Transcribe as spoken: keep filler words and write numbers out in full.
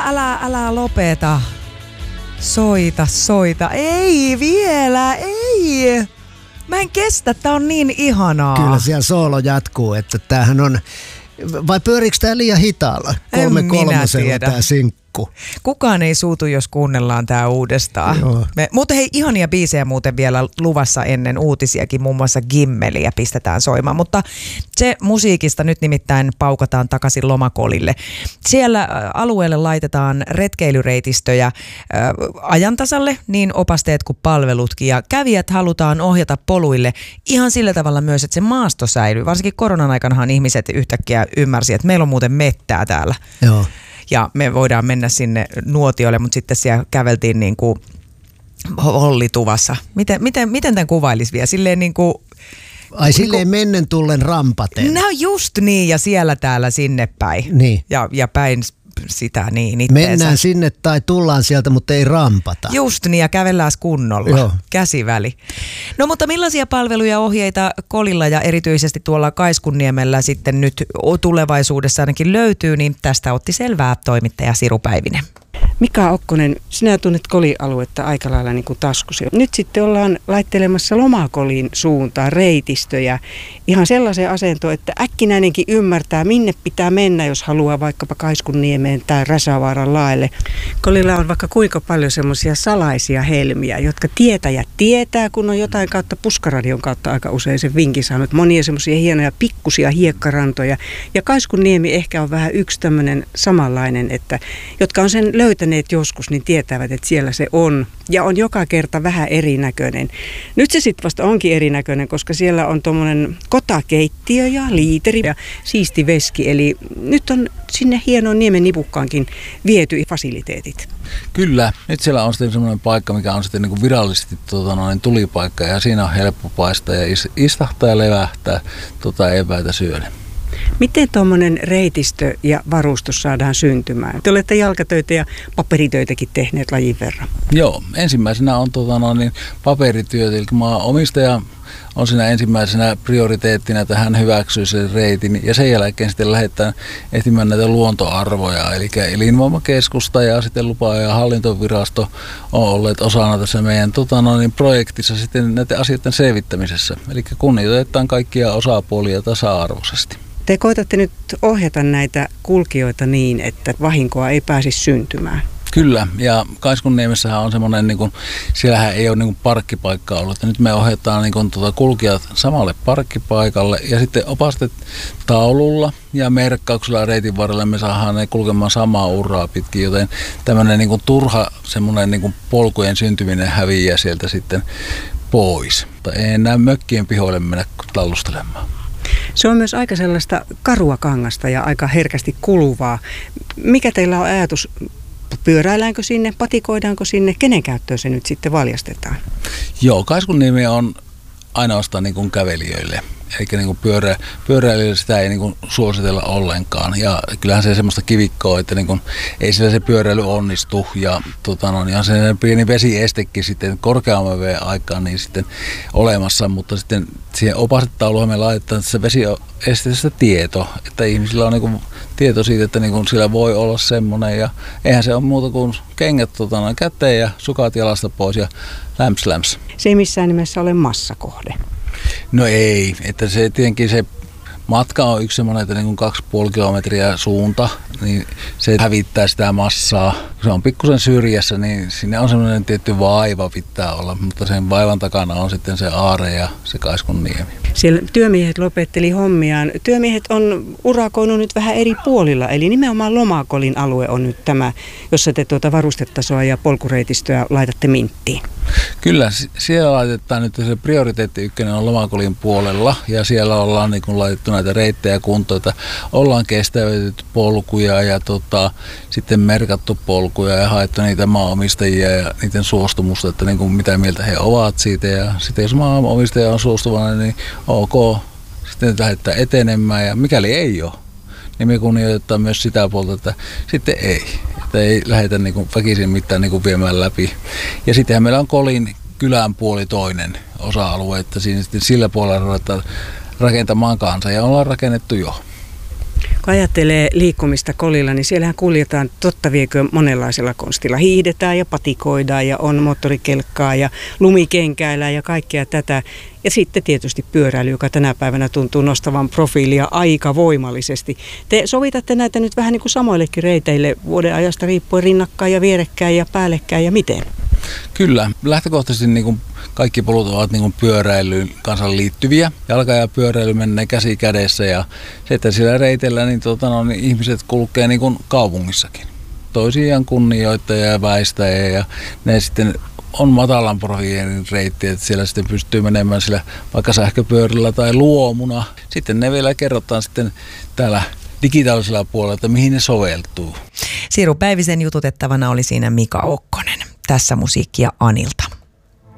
älä, älä lopeta. Soita, soita. Ei vielä, ei. Mä en kestä, tää on niin ihanaa. Kyllä siellä soolo jatkuu, että tämähän on, vai pyöriikö tää liian hitaalla? Kolme kolmosella tää sinkku. Kukaan ei suutu, jos kuunnellaan tää uudestaan. Me, mutta hei, ihania biisejä muuten vielä luvassa ennen uutisiakin, muun muassa Gimmeliä pistetään soimaan. Mutta se musiikista nyt nimittäin paukataan takaisin Lomakolille. Siellä alueelle laitetaan retkeilyreitistöjä äh, ajantasalle, niin opasteet kuin palvelutkin. Ja kävijät halutaan ohjata poluille ihan sillä tavalla myös, että se maasto säilyy. Varsinkin koronan aikanahan ihmiset yhtäkkiä ymmärsi, että meillä on muuten mettää täällä. Joo. Ja me voidaan mennä sinne nuotiolle, mutta sitten siellä käveltiin niin kuin hollituvassa. Miten, miten, miten tämän kuvailisi vielä? Silleen niin kuin, Ai silleen niin kuin, mennen tullen rampaten. No just niin, ja siellä täällä sinne päin. Niin. Ja, ja päin sitä niin itteensä. Mennään sinne tai tullaan sieltä, mutta ei rampata. Just niin, ja kävellään kunnolla. Joo. Käsiväli. No mutta millaisia palveluja ohjeita Kolilla ja erityisesti tuolla Kaiskunniemellä sitten nyt tulevaisuudessa ainakin löytyy, niin tästä otti selvää toimittaja Siru Päivinen. Mika Okkonen, sinä tunnet Koli-aluetta aika lailla niin kuin taskusi. Nyt sitten ollaan laittelemassa Lomakolin suuntaan reitistöjä ihan sellaiseen asentoon, että äkkinäinenkin ymmärtää, minne pitää mennä, jos haluaa vaikkapa Kaiskunniemeen tai Räsävaaran laelle. Kolilla on vaikka kuinka paljon semmoisia salaisia helmiä, jotka tietäjät tietää, kun on jotain kautta Puskaradion kautta aika usein sen vinkin saanut. Monia semmoisia hienoja pikkusia hiekkarantoja. Ja Kaiskunniemi ehkä on vähän yksi tämmöinen samanlainen, että, jotka on sen löytäneet joskus, niin tietävät, että siellä se on. Ja on joka kerta vähän erinäköinen. Nyt se sitten vasta onkin erinäköinen, koska siellä on tuommoinen kotakeittiö ja liiteri ja siisti veski. Eli nyt on sinne hienoon niemen nipukkaankin viety fasiliteetit. Kyllä. Nyt siellä on sitten semmoinen paikka, mikä on sitten niin kuin virallisesti tuota, noin tulipaikka. Ja siinä on helppo paistaa ja istahtaa ja levähtää tuota eväitä syödä. Miten tuommoinen reitistö ja varustus saadaan syntymään? Te olette jalkatöitä ja paperitöitäkin tehneet lajin verran. Joo, ensimmäisenä on tota, no, niin, paperityöt, eli maanomistaja on siinä ensimmäisenä prioriteettina, että hän hyväksyy sen reitin ja sen jälkeen sitten lähdetään etsimään näitä luontoarvoja, eli elinvoimakeskusta ja sitten lupa- ja hallintovirasto on olleet osana tässä meidän tota, no, niin, projektissa sitten näiden asioiden selvittämisessä, eli kunnioitetaan kaikkia osapuolia tasa-arvoisesti. Te koetatte nyt ohjata näitä kulkijoita niin, että vahinkoa ei pääsisi syntymään. Kyllä, ja Kaiskunniemessähän on semmoinen, niin kuin, siellähän ei ole niin kuin parkkipaikkaa ollut, että nyt me ohjataan niin kuin, tuota, kulkijat samalle parkkipaikalle ja sitten opastet taululla ja merkkauksella reitin varrella me saadaan ne kulkemaan samaa uraa pitkin, joten tämmöinen niin kuin, turha semmoinen niin kuin polkujen syntyminen häviää sieltä sitten pois. Mutta ei enää mökkien pihoille mennä tallustelemaan. Se on myös aika sellaista karua kangasta ja aika herkästi kuluvaa. Mikä teillä on ajatus? Pyöräilläänkö sinne, patikoidaanko sinne, kenen käyttöön se nyt sitten valjastetaan? Joo, Kaiskunniemi on ainoastaan niin kuin kävelijöille. Eli niin kuin pyörä, pyöräilijöille sitä ei niin kuin suositella ollenkaan. Ja kyllähän se semmoista kivikkoa, että niin kuin, ei sillä se pyöräily onnistu. Ja tota, no, ihan se pieni vesiestekin sitten korkeamman veden aikaan niin sitten olemassa. Mutta sitten siihen opastetauluun me laitetaan se vesiesteestä tieto. Että ihmisillä on niin kuin tieto siitä, että niin kuin sillä voi olla semmoinen. Ja eihän se ole muuta kuin kengät tota, no, käteen ja sukat jalasta pois ja läms läms. Se ei missään nimessä ole massakohde. No ei, että se tietenkin se matka on yksi semmoinen, että niin kuin kaksi puoli kilometriä suunta, niin se hävittää sitä massaa. Kun se on pikkusen syrjässä, niin sinne on semmoinen tietty vaiva pitää olla, mutta sen vaivan takana on sitten se aare ja se Kaiskunniemi. Siellä työmiehet lopetteli hommiaan. Työmiehet on urakoinut nyt vähän eri puolilla, eli nimenomaan Lomakolin alue on nyt tämä, jossa te tuota varustetasoa ja polkureitistöä laitatte minttiin. Kyllä, siellä laitetaan nyt se prioriteetti ykkönen on Lomakolin puolella ja siellä ollaan niin kuin laitettu näitä reittejä kuntoon, että ollaan kestävytetty polkuja ja tota, sitten merkattu polkuja ja haettu niitä maanomistajia ja niiden suostumusta, että niin kuin mitä mieltä he ovat siitä ja sitten jos maanomistaja on suostuvana, niin ok, sitten lähdetään etenemään ja mikäli ei ole, niin me kunnioitetaan myös sitä puolta, että sitten ei. Että ei lähdetä niin kuin väkisin mitään niin kuin viemään läpi. Ja sittenhän meillä on Kolin kylän puoli toinen osa-alue, että siinä sitten sillä puolella ruvetaan rakentamaan kanssa ja ollaan rakennettu jo. Kun ajattelee liikkumista Kolilla, niin siellähän kuljetaan totta viekö monenlaisella konstilla. Hiihdetään ja patikoidaan ja on moottorikelkkaa ja lumikenkäillään ja kaikkea tätä. Ja sitten tietysti pyöräily, joka tänä päivänä tuntuu nostavan profiilia aika voimallisesti. Te sovitatte näitä nyt vähän niin kuin samoillekin reiteille vuoden ajasta riippuen rinnakkain ja vierekkäin ja päällekkäin ja miten? Kyllä. Lähtökohtaisesti niin kuin kaikki polut ovat niin kuin pyöräilyyn kanssa liittyviä. Jalka ja pyöräily menee käsi kädessä ja se, että sillä reiteillä niin, tota, no, niin ihmiset kulkee niin kuin kaupungissakin. Toisiaan kunnioittajia ja väistäjiä ja ne sitten on matalan profiilin reitti, että siellä sitten pystyy menemään sillä vaikka sähköpyörillä tai luomuna. Sitten ne vielä kerrotaan sitten täällä digitaalisella puolella, että mihin ne soveltuu. Siiru Päivisen jututettavana oli siinä Mika Okkonen. Tässä musiikkia Anilta.